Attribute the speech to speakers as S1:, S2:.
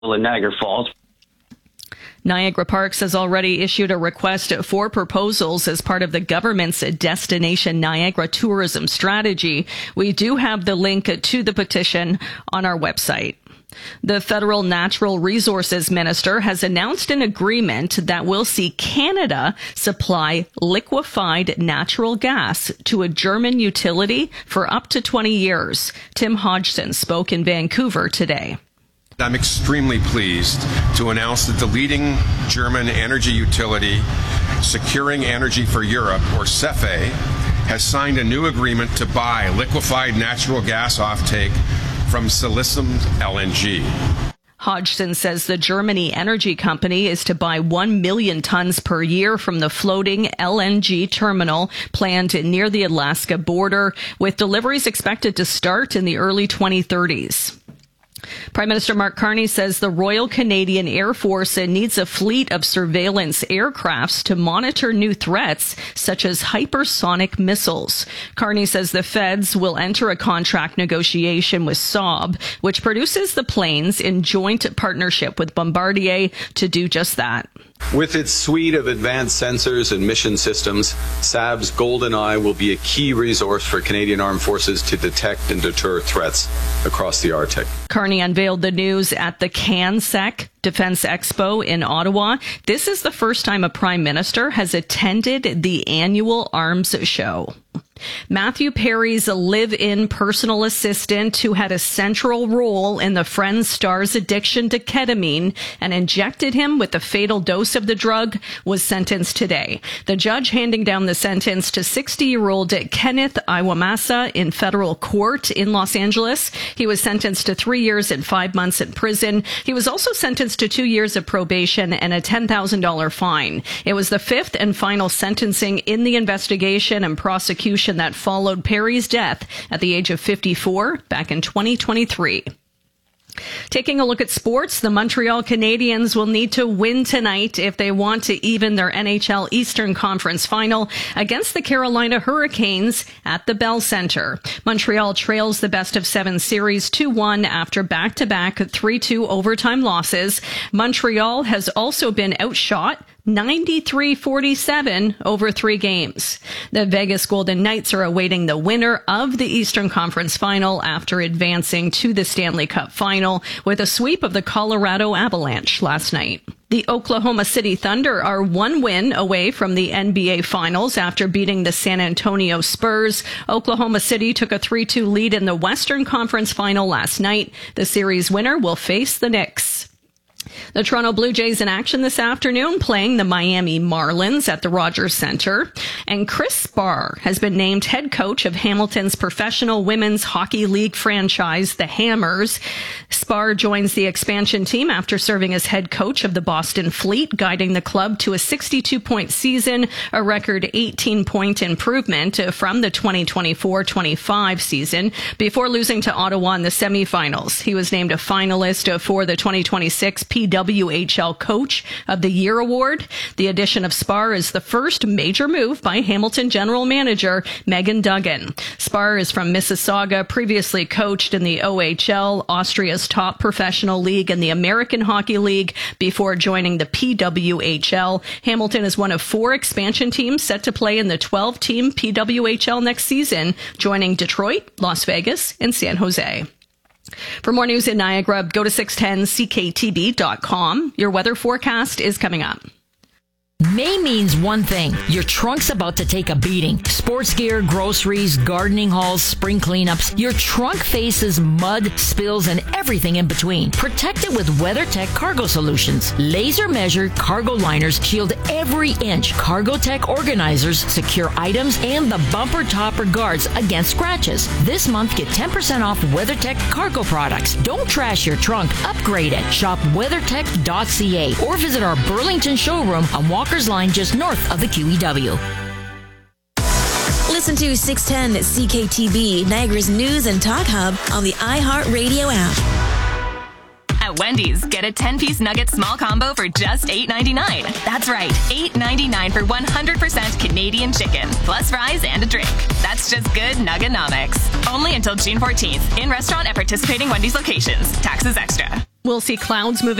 S1: in Niagara Falls.
S2: Niagara Parks has already issued a request for proposals as part of the government's Destination Niagara tourism strategy. We do have the link to the petition on our website. The federal natural resources minister has announced an agreement that will see Canada supply liquefied natural gas to a German utility for up to 20 years. Tim Hodgson spoke in Vancouver today.
S3: I'm extremely pleased to announce that the leading German energy utility, Securing Energy for Europe, or SEFE, has signed a new agreement to buy liquefied natural gas offtake from Salicem LNG.
S2: Hodgson says the Germany energy company is to buy 1 million tons per year from the floating LNG terminal planned near the Alaska border, with deliveries expected to start in the early 2030s. Prime Minister Mark Carney says the Royal Canadian Air Force needs a fleet of surveillance aircrafts to monitor new threats such as hypersonic missiles. Carney says the feds will enter a contract negotiation with Saab, which produces the planes in joint partnership with Bombardier to do just that.
S4: With its suite of advanced sensors and mission systems, Saab's GoldenEye will be a key resource for Canadian Armed Forces to detect and deter threats across the Arctic.
S2: Carney unveiled the news at the CanSec Defense Expo in Ottawa. This is the first time a prime minister has attended the annual arms show. Matthew Perry's live-in personal assistant, who had a central role in the Friends star's addiction to ketamine and injected him with a fatal dose of the drug, was sentenced today. The judge handing down the sentence to 60-year-old Kenneth Iwamasa in federal court in Los Angeles. He was sentenced to 3 years and 5 months in prison. He was also sentenced to 2 years of probation and a $10,000 fine. It was the fifth and final sentencing in the investigation and prosecution that followed Perry's death at the age of 54 back in 2023. Taking a look at sports, the Montreal Canadiens will need to win tonight if they want to even their NHL Eastern Conference final against the Carolina Hurricanes at the Bell Center. Montreal trails the best-of-7 series 2-1 after back-to-back 3-2 overtime losses. Montreal has also been outshot 93-47 over 3 games. The Vegas Golden Knights are awaiting the winner of the Eastern Conference Final after advancing to the Stanley Cup Final with a sweep of the Colorado Avalanche last night. The Oklahoma City Thunder are 1 win away from the NBA Finals after beating the San Antonio Spurs. Oklahoma City took a 3-2 lead in the Western Conference Final last night. The series winner will face the Knicks. The Toronto Blue Jays in action this afternoon, playing the Miami Marlins at the Rogers Center. And Chris Spar has been named head coach of Hamilton's professional women's hockey league franchise, the Hammers. Spar joins the expansion team after serving as head coach of the Boston Fleet, guiding the club to a 62-point season, a record 18-point improvement from the 2024-25 season, before losing to Ottawa in the semifinals. He was named a finalist for the 2026 PWHL Coach of the Year award. The addition of Spar is the first major move by Hamilton general manager Megan Duggan. Spar is from Mississauga, previously coached in the OHL, Austria's top professional league, and the American Hockey League before joining the PWHL. Hamilton is one of 4 expansion teams set to play in the 12-team PWHL next season, joining Detroit, Las Vegas, and San Jose. For more news in Niagara, go to 610cktb.com. Your weather forecast is coming up.
S5: May means one thing. Your trunk's about to take a beating. Sports gear, groceries, gardening hauls, spring cleanups. Your trunk faces mud, spills, and everything in between. Protect it with WeatherTech Cargo Solutions. Laser-measured cargo liners shield every inch. CargoTech organizers secure items and the bumper topper guards against scratches. This month, get 10% off WeatherTech cargo products. Don't trash your trunk. Upgrade it. Shop weathertech.ca or visit our Burlington showroom on Walker's Line just north of the QEW.
S6: Listen to 610 CKTB, Niagara's news and talk hub on the iHeartRadio app.
S1: At Wendy's, get a 10-piece nugget small combo for just $8.99. That's right, $8.99 for 100% Canadian chicken, plus fries and a drink. That's just good Nuggenomics. Only until June 14th. In restaurant at participating Wendy's locations. Taxes extra.
S2: We'll see clouds moving